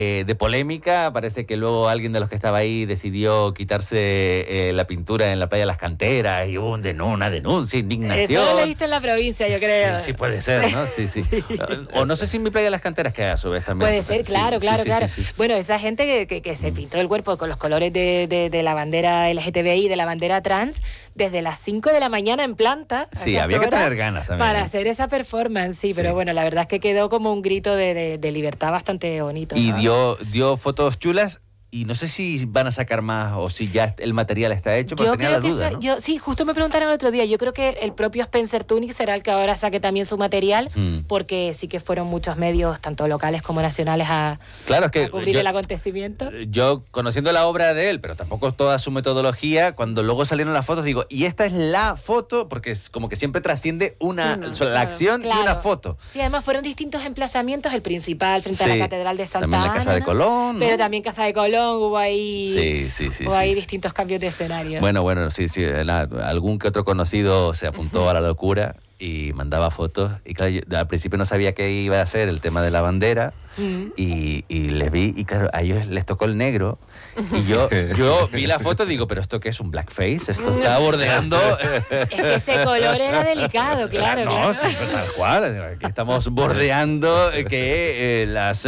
de polémica. Parece que luego alguien de los que estaba ahí decidió quitarse la pintura en la playa de las Canteras y hubo una denuncia, indignación. Eso lo leíste en La Provincia, yo creo. Sí, puede ser, ¿no? Sí. O no sé si en mi playa de las Canteras, que a su vez también. Puede ser, claro. Sí. Bueno, esa gente que se pintó el cuerpo con los colores de la bandera LGTBI, de la bandera trans, desde las 5 de la mañana en planta. Sí, había que tener ganas también. Para hacer esa performance, sí, pero bueno, la verdad es que quedó como un grito de libertad bastante bonito, ¿no? Y dio fotos chulas. Y no sé si van a sacar más o si ya el material está hecho, pero tenía la duda, ¿no? Sí, justo me preguntaron el otro día. Yo creo que el propio Spencer Tunick será el que ahora saque también su material, porque sí que fueron muchos medios, tanto locales como nacionales, a cubrir el acontecimiento. Yo, conociendo la obra de él, pero tampoco toda su metodología, cuando luego salieron las fotos, digo, y esta es la foto, porque es como que siempre trasciende la acción y una foto. Sí, además fueron distintos emplazamientos, el principal frente a la Catedral de Santa Ana. También la Casa de Colón, ¿no? Pero también Casa de Colón. Hubo ahí, distintos cambios de escenario. Bueno, sí, algún que otro conocido se apuntó a la locura y mandaba fotos. Y claro, yo al principio no sabía qué iba a hacer el tema de la bandera. Y les vi, y claro, a ellos les tocó el negro. Y yo vi la foto y digo, ¿pero esto qué es? ¿Un blackface? Esto está bordeando. Es que ese color era delicado, claro. No, sí, tal cual. Aquí estamos bordeando que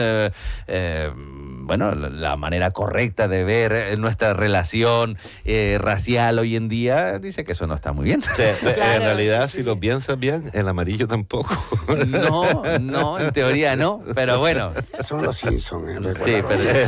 la manera correcta de ver nuestra relación racial hoy en día, dice que eso no está muy bien. Sí, en realidad, si lo piensas bien, el amarillo tampoco. No, en teoría no, pero bueno. Son los Simpsons, Sí, pero...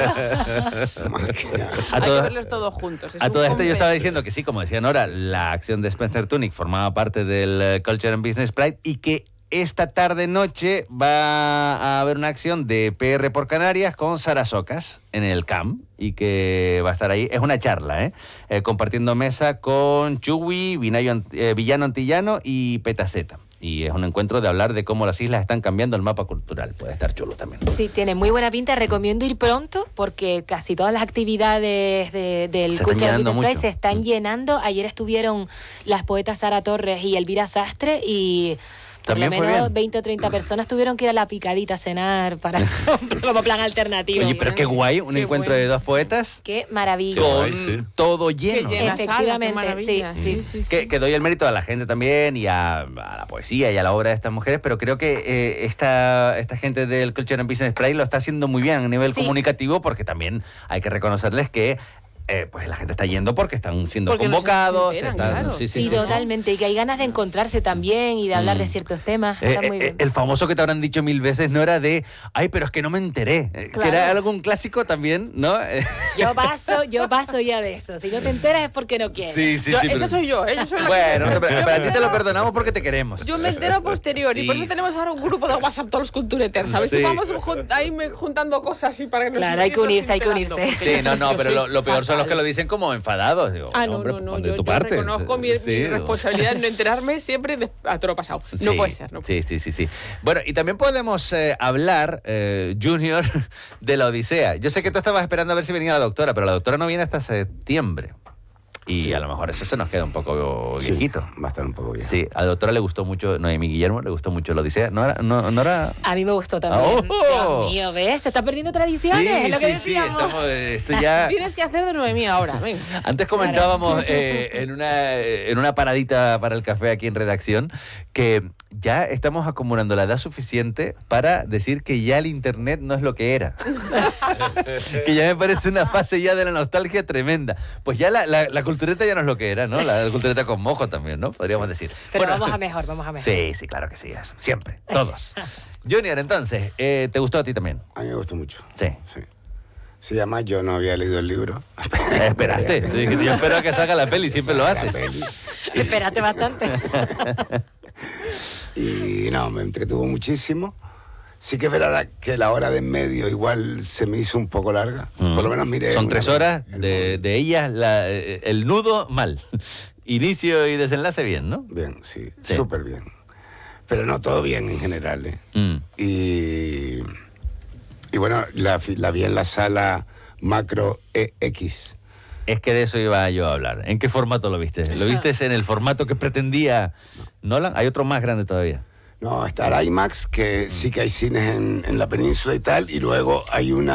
Hay que verlos todos juntos. A todo esto yo estaba diciendo que sí, como decía Nora, la acción de Spencer Tunick formaba parte del Culture and Business Pride y que esta tarde-noche va a haber una acción de PR por Canarias con Sara Socas en el CAM y que va a estar ahí. Es una charla, compartiendo mesa con Chugui, Villano Antillano y Petaceta. Y es un encuentro de hablar de cómo las islas están cambiando el mapa cultural. Puede estar chulo también. Sí, tiene muy buena pinta. Recomiendo ir pronto porque casi todas las actividades del Cultural Business Pride se están llenando. Ayer estuvieron las poetas Sara Torres y Elvira Sastre y... Por lo menos 20 o 30 personas tuvieron que ir a la picadita a cenar para como plan alternativo. Oye, pero qué guay, un encuentro de dos poetas. Qué maravilla. Con todo lleno. Efectivamente, sí. Que doy el mérito a la gente también y a la poesía y a la obra de estas mujeres, pero creo que esta gente del Culture and Business Pride lo está haciendo muy bien a nivel comunicativo, porque también hay que reconocerles que pues la gente está yendo porque están siendo convocados. Sí, totalmente. Y que hay ganas de encontrarse también y de hablar de ciertos temas. Está muy bien. El famoso que te habrán dicho 1000 veces no era de, ay, pero es que no me enteré. Claro. Que era algún clásico también, ¿no? Yo paso ya de eso. Si no te enteras es porque no quieres. Sí. Esa soy yo, yo soy la bueno, pero a ti te lo perdonamos porque te queremos. Yo me entero a posteriori. Por eso tenemos ahora un grupo de WhatsApp todos los cultureters, ¿sabes? Y vamos ahí juntando cosas y para que nos... Claro, hay que unirse. Sí, pero lo peor son los que lo dicen como enfadados. Digo, no, yo reconozco mi responsabilidad en no enterarme siempre a todo lo pasado. No puede ser. Sí. Bueno, y también podemos hablar, Junior, de la Odisea. Yo sé que tú estabas esperando a ver si venía la doctora, pero la doctora no viene hasta septiembre. Y a lo mejor eso se nos queda un poco viejito. Va a estar un poco viejo. Sí, a la doctora le gustó mucho, Noemí Guillermo, le gustó mucho la Odisea. ¿No era? A mí me gustó también. Dios mío, ¿ves? Se están perdiendo tradiciones, es lo que decíamos. Esto ya... Tienes que hacer de Noemí ahora, venga. Antes comentábamos en una paradita para el café aquí en redacción que ya estamos acumulando la edad suficiente para decir que ya el internet no es lo que era. Que ya me parece una fase ya de la nostalgia tremenda. Pues ya la cultureta ya no es lo que era, ¿no? La cultureta con mojo también, ¿no? Podríamos decir. Pero vamos a mejor. Sí, claro que sí, eso. Siempre, todos. Junior, entonces, ¿te gustó a ti también? A mí me gustó mucho. Sí. Sí, además yo no había leído el libro. Esperaste. Yo espero a que salga la peli, siempre lo haces. Sí, espérate bastante. Y no, me entretuvo muchísimo. Sí que es verdad que la hora de en medio igual se me hizo un poco larga. Por lo menos miré... Son 3 horas de ellas, el nudo mal. Inicio y desenlace bien, ¿no? Bien, sí. Súper bien. Pero no todo bien en general, Y bueno, la vi en la sala Macro EX. Es que de eso iba yo a hablar. ¿En qué formato lo viste? ¿Lo viste en el formato que pretendía Nolan? ¿Hay otro más grande todavía? No, está el IMAX, que sí que hay cines en la península y tal, y luego hay una